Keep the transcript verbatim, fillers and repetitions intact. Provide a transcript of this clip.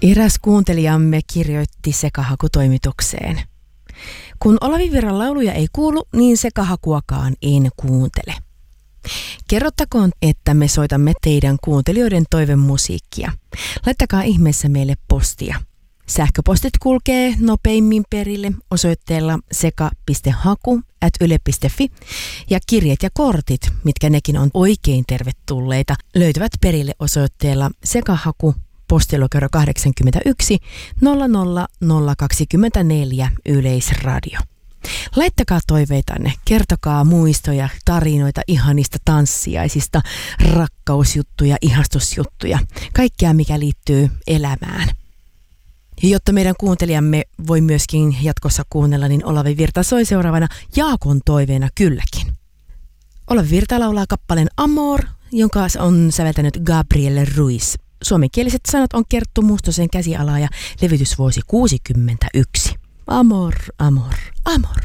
Eräs kuuntelijamme kirjoitti sekahakutoimitukseen. Kun Olavi Virran lauluja ei kuulu, niin sekahakuakaan en kuuntele. Kerrottakoon, että me soitamme teidän kuuntelijoiden toivemusiikkia. Laittakaa ihmeessä meille postia. Sähköpostit kulkee nopeimmin perille osoitteella seka piste haku ät yle piste fi ja kirjeet ja kortit, mitkä nekin on oikein tervetulleita, löytyvät perille osoitteella sekahaku postilokero kahdeksankymmentäyksi nolla nolla nolla kaksikymmentäneljä Yleisradio. Laittakaa toiveitanne, kertokaa muistoja, tarinoita ihanista tanssiaisista, rakkausjuttuja, ihastusjuttuja, kaikkea mikä liittyy elämään. Ja jotta meidän kuuntelijamme voi myöskin jatkossa kuunnella, niin Olavi Virta soi seuraavana Jaakon toiveena kylläkin. Olavi Virta laulaa kappaleen Amor, jonka on säveltänyt Gabriel Ruiz. Suomenkieliset sanat on Kerttu Mustosen käsialaa ja levytysvuosi kuusikymmentäyksi. Amor, amor, amor.